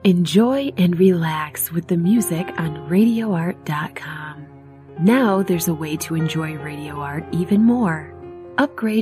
Enjoy and relax with the music on RadioArt.com. Now there's a way to enjoy Radio Art even more. Upgrade